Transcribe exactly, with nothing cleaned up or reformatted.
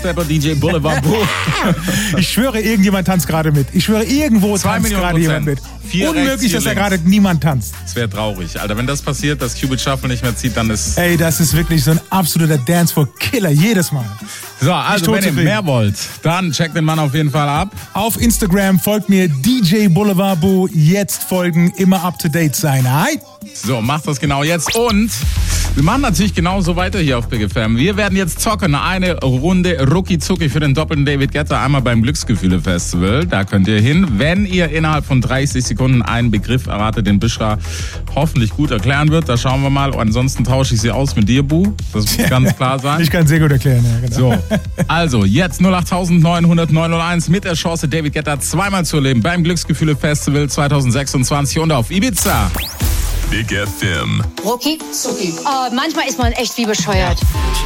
Dubstepper D J Boulevard Boo. Ich schwöre, irgendjemand tanzt gerade mit. Ich schwöre, irgendwo Zwei tanzt Millionen gerade jemand mit. Prozent. Vier rechts, Unmöglich, vier dass da links. gerade niemand tanzt. Das wäre traurig. Alter, wenn das passiert, dass Cupid Shuffle nicht mehr zieht, dann ist... Ey, das ist wirklich so ein absoluter Dancefloor-Killer jedes Mal. So, also wenn ihr totzufrieden. mehr wollt, dann checkt den Mann auf jeden Fall ab. Auf Instagram folgt mir D J Boulevard Boo. Jetzt folgen, immer up to date sein. Hi. So, macht das genau jetzt. Und wir machen natürlich genauso weiter hier auf Big F M. Wir werden jetzt zocken. Eine Runde Rucki-Zucki für den doppelten David Guetta. Einmal beim Glücksgefühle-Festival. Da könnt ihr hin. Wenn ihr innerhalb von dreißig Sekunden einen Begriff erratet, den Bishra hoffentlich gut erklären wird. Da schauen wir mal. Und ansonsten tausche ich sie aus mit dir, Bu. Das muss ganz klar sein. Ich kann sehr gut erklären. Ja, genau. So, also jetzt null acht neun null null neun null eins mit der Chance, David Guetta zweimal zu erleben beim Glücksgefühle-Festival zwanzig sechsundzwanzig und auf Ibiza. Big F M. Rucki Zucki. Oh, manchmal ist man echt wie bescheuert.